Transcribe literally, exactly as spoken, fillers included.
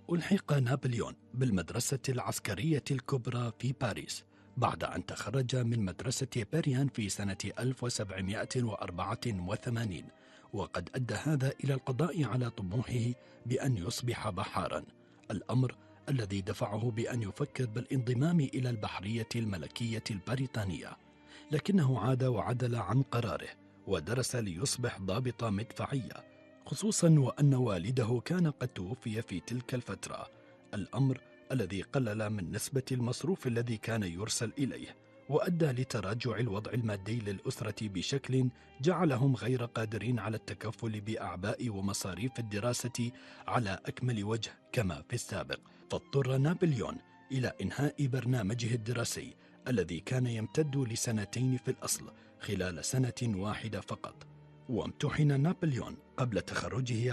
ألحق نابليون بالمدرسة العسكرية الكبرى في باريس بعد أن تخرج من مدرسة بيريان في سنة ألف وسبعمائة وأربعة وثمانين، وقد أدى هذا إلى القضاء على طموحه بأن يصبح بحارا، الأمر الذي دفعه بأن يفكر بالانضمام إلى البحرية الملكية البريطانية. لكنه عاد وعدل عن قراره ودرس ليصبح ضابط مدفعية، خصوصا وأن والده كان قد توفي في تلك الفترة، الأمر الذي قلل من نسبة المصروف الذي كان يرسل إليه، وأدى لتراجع الوضع المادي للأسرة بشكل جعلهم غير قادرين على التكفل بأعباء ومصاريف الدراسة على أكمل وجه كما في السابق. فاضطر نابليون إلى إنهاء برنامجه الدراسي الذي كان يمتد لسنتين في الأصل خلال سنة واحدة فقط. وامتحن نابليون قبل تخرجه